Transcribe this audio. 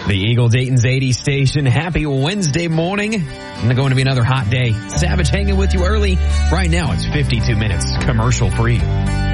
The Eagle Dayton's 80 station. Happy Wednesday morning. It's going to be another hot day. Savage hanging with you early. Right now it's 52 minutes commercial free.